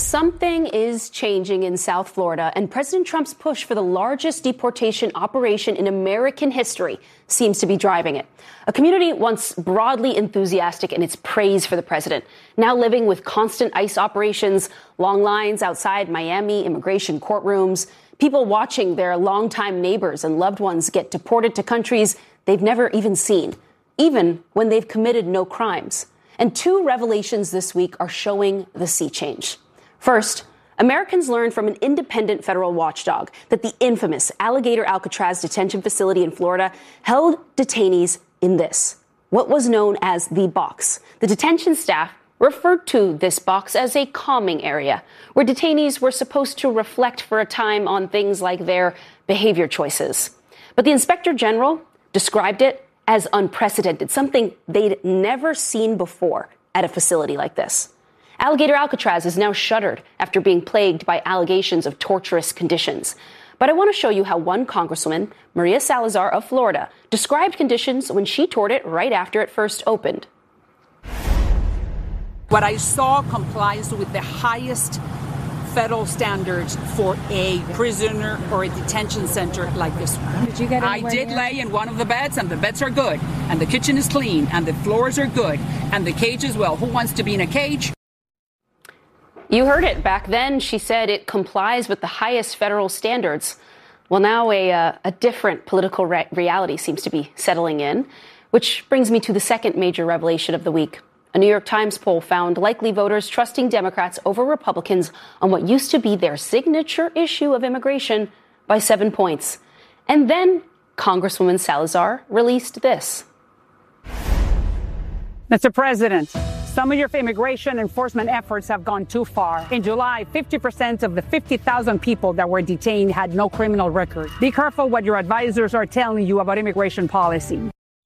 Something is changing in South Florida, and President Trump's push for the largest deportation operation in American history seems to be driving it. A community once broadly enthusiastic in its praise for the president, now living with constant ICE operations, long lines outside Miami immigration courtrooms, people watching their longtime neighbors and loved ones get deported to countries they've never even seen, even when they've committed no crimes. And two revelations this week are showing the sea change. First, Americans learned from an independent federal watchdog that the infamous Alligator Alcatraz detention facility in Florida held detainees in what was known as the box. The detention staff referred to this box as a calming area, where detainees were supposed to reflect for a time on things like their behavior choices. But the Inspector General described it as unprecedented, something they'd never seen before at a facility like this. Alligator Alcatraz is now shuttered after being plagued by allegations of torturous conditions. But I want to show you how one Congresswoman, Maria Salazar of Florida, described conditions when she toured it right after it first opened. What I saw complies with the highest federal standards for a prisoner or a detention center like this one. Did you get I did lay in one of the beds, and the beds are good, and the kitchen is clean, and the floors are good, and the cage as well. Who wants to be in a cage? You heard it. Back then, she said it complies with the highest federal standards. Well, now a different political reality seems to be settling in, which brings me to the second major revelation of the week. A New York Times poll found likely voters trusting Democrats over Republicans on what used to be their signature issue of immigration by 7 points. And then Congresswoman Salazar released this. Mr. President, some of your immigration enforcement efforts have gone too far. In July, 50% of the 50,000 people that were detained had no criminal record. Be careful what your advisors are telling you about immigration policy.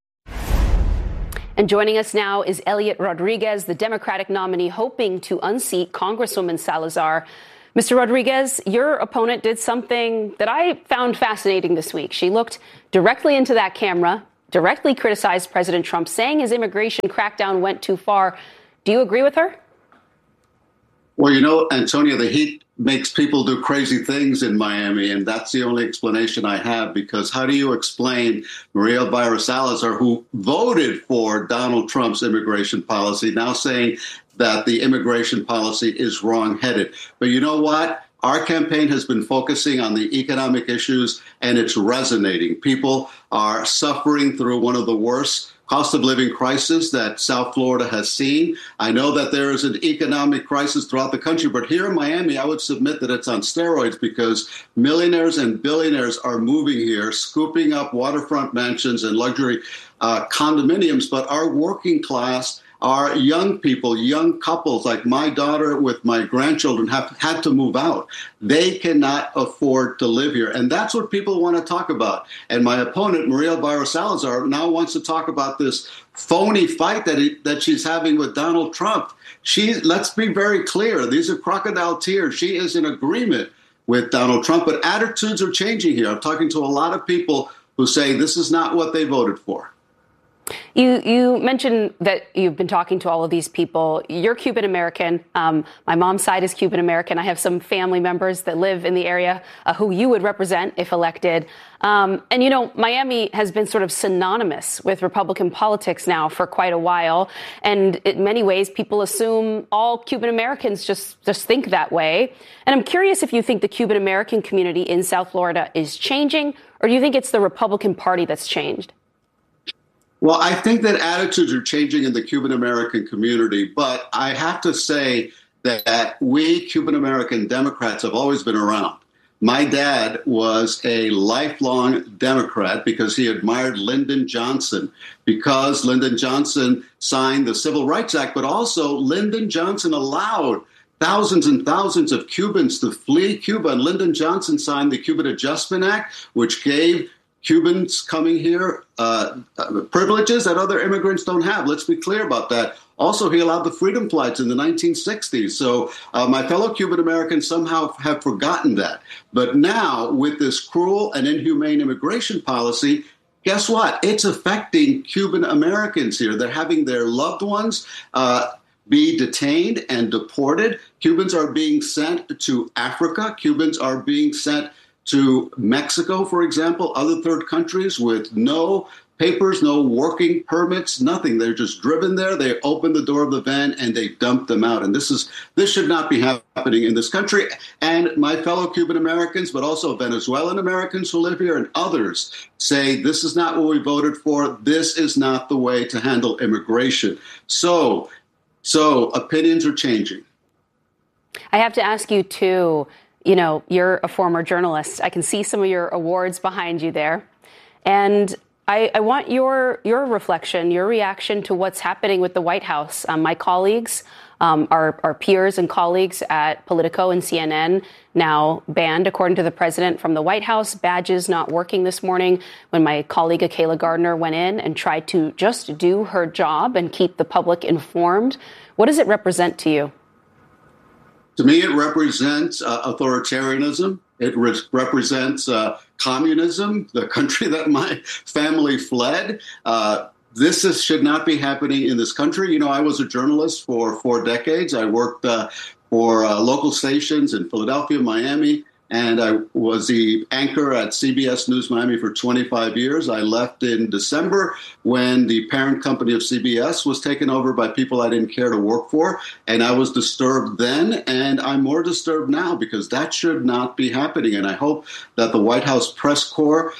And joining us now is Elliot Rodriguez, the Democratic nominee hoping to unseat Congresswoman Salazar. Mr. Rodriguez, your opponent did something that I found fascinating this week. She looked directly into that camera, directly criticized President Trump, saying his immigration crackdown went too far. Do you agree with her? Well, you know, Antonia, the heat makes people do crazy things in Miami, and that's the only explanation I have, because how do you explain Maria Elvira Salazar, who voted for Donald Trump's immigration policy, now saying that the immigration policy is wrong-headed? But you know what? Our campaign has been focusing on the economic issues, and it's resonating. People are suffering through one of the worst cost of living crisis that South Florida has seen. I know that there is an economic crisis throughout the country, but here in Miami, I would submit that it's on steroids, because millionaires and billionaires are moving here, scooping up waterfront mansions and luxury condominiums. But our working class, our young people, young couples like my daughter with my grandchildren have had to move out. They cannot afford to live here. And that's what people want to talk about. And my opponent, Maria Elvira Salazar, now wants to talk about this phony fight that she's having with Donald Trump. Let's be very clear. These are crocodile tears. She is in agreement with Donald Trump, but attitudes are changing here. I'm talking to a lot of people who say this is not what they voted for. You mentioned that you've been talking to all of these people. You're Cuban American. My mom's side is Cuban American. I have some family members that live in the area who you would represent if elected. And, you know, Miami has been sort of synonymous with Republican politics now for quite a while. And in many ways, people assume all Cuban Americans just think that way. And I'm curious if you think the Cuban American community in South Florida is changing, or do you think it's the Republican Party that's changed? Well, I think that attitudes are changing in the Cuban-American community, but I have to say that we Cuban-American Democrats have always been around. My dad was a lifelong Democrat because he admired Lyndon Johnson, because Lyndon Johnson signed the Civil Rights Act, but also Lyndon Johnson allowed thousands and thousands of Cubans to flee Cuba. And Lyndon Johnson signed the Cuban Adjustment Act, which gave Cubans coming here privileges that other immigrants don't have. Let's be clear about that. Also, he allowed the freedom flights in the 1960s. So my fellow Cuban Americans somehow have forgotten that. But now, with this cruel and inhumane immigration policy, guess what? It's affecting Cuban Americans here. They're having their loved ones be detained and deported. Cubans are being sent to Africa. Cubans are being sent to Mexico, for example, other third countries with no papers, no working permits, nothing. They're just driven there. They open the door of the van and they dump them out. And this should not be happening in this country. And my fellow Cuban Americans, but also Venezuelan Americans who live here and others say this is not what we voted for. This is not the way to handle immigration. So opinions are changing. I have to ask you too, you're a former journalist. I can see some of your awards behind you there. And I want your reflection, your reaction to what's happening with the White House. My colleagues, our peers and colleagues at Politico and CNN now banned, according to the president, from the White House. Badges not working this morning when my colleague Akayla Gardner went in and tried to just do her job and keep the public informed. What does it represent to you? To me, it represents authoritarianism. It represents communism, the country that my family fled. This should not be happening in this country. I was a journalist for 4 decades. I worked for local stations in Philadelphia, Miami, and I was the anchor at CBS News Miami for 25 years. I left in December when the parent company of CBS was taken over by people I didn't care to work for. And I was disturbed then, and I'm more disturbed now because that should not be happening. And I hope that the White House press corps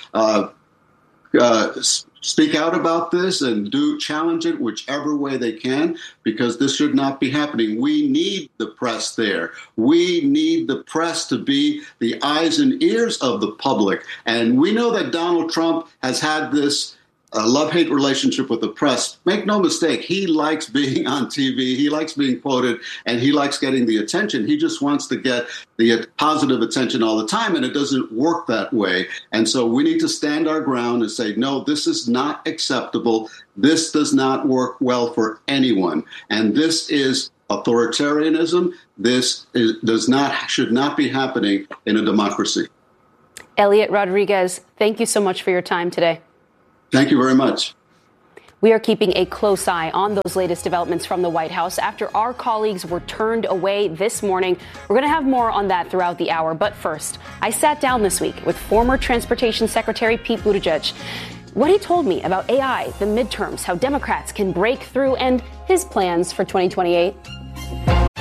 speak out about this and do challenge it whichever way they can, because this should not be happening. We need the press there. We need the press to be the eyes and ears of the public. And we know that Donald Trump has had this love-hate relationship with the press. Make no mistake, he likes being on TV, he likes being quoted, and he likes getting the attention. He just wants to get the positive attention all the time, and it doesn't work that way. And so we need to stand our ground and say, no, this is not acceptable. This does not work well for anyone. And this is authoritarianism. This should not be happening in a democracy. Elliot Rodriguez, thank you so much for your time today. Thank you very much. We are keeping a close eye on those latest developments from the White House after our colleagues were turned away this morning. We're going to have more on that throughout the hour. But first, I sat down this week with former Transportation Secretary Pete Buttigieg. What he told me about AI, the midterms, how Democrats can break through, and his plans for 2028.